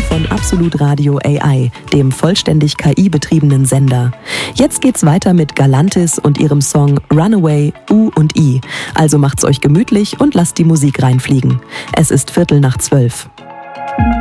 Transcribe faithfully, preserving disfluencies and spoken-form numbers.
von Absolut Radio A I, dem vollständig K I-betriebenen Sender. Jetzt geht's weiter mit Galantis und ihrem Song Runaway, U und I. Also macht's euch gemütlich und lasst die Musik reinfliegen. Es ist Viertel nach zwölf.